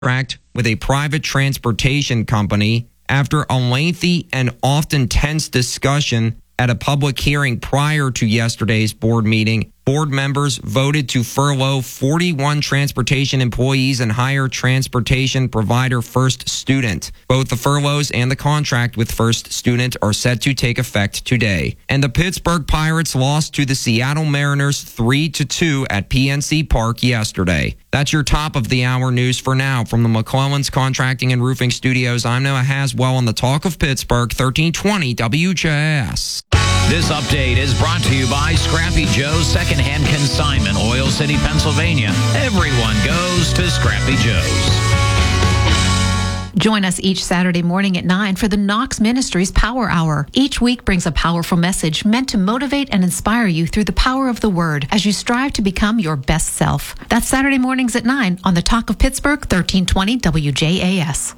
contract with a private transportation company after a lengthy and often tense discussion at a public hearing prior to yesterday's board meeting. Board members voted to furlough 41 transportation employees and hire transportation provider First Student. Both the furloughs and the contract with First Student are set to take effect today. And the Pittsburgh Pirates lost to the Seattle Mariners 3-2 at PNC Park yesterday. That's your top of the hour news for now. From the McClellan's Contracting and Roofing Studios, I'm Noah Haswell on the Talk of Pittsburgh, 1320 WJS. This update is brought to you by Scrappy Joe's Secondhand Consignment, Oil City, Pennsylvania. Everyone goes to Scrappy Joe's. Join us each Saturday morning at 9 for the Knox Ministries Power Hour. Each week brings a powerful message meant to motivate and inspire you through the power of the Word as you strive to become your best self. That's Saturday mornings at 9 on the Talk of Pittsburgh, 1320 WJAS.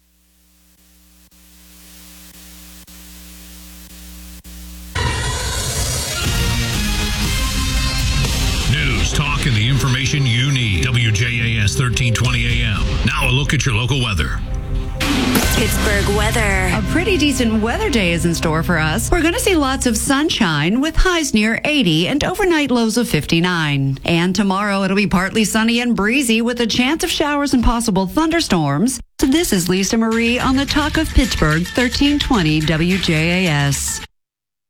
Talk and the information you need. WJAS 1320 AM. Now a look at your local weather. Pittsburgh weather. A pretty decent weather day is in store for us. We're going to see lots of sunshine with highs near 80 and overnight lows of 59. And tomorrow it'll be partly sunny and breezy with a chance of showers and possible thunderstorms. So this is Lisa Marie on the Talk of Pittsburgh, 1320 WJAS.